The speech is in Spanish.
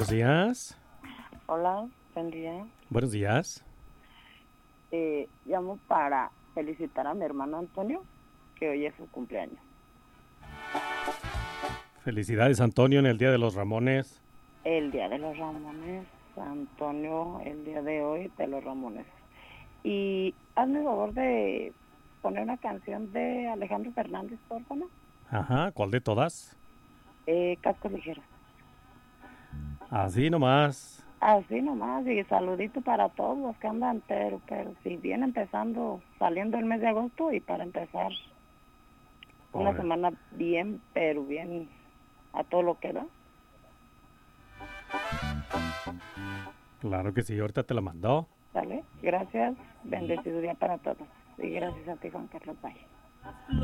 Buenos días. Hola, buen día. Buenos días. Llamo para felicitar a mi hermano Antonio, que hoy es su cumpleaños. Felicidades, Antonio, en el Día de los Ramones. El día de los Ramones, Antonio, el día de hoy de los Ramones. Y hazme el favor de poner una canción de Alejandro Fernández, por favor. Ajá, ¿cuál de todas? Cascos ligeros. Así nomás. Así nomás, y saludito para todos los que andan, pero si viene empezando, saliendo el mes de agosto y para empezar una Órale. semana bien, pero bien a todo lo que da. Claro que sí, ahorita te la mandó. ¿Sale? Gracias, bendecido día para todos. Y gracias a ti, Juan Carlos Valle.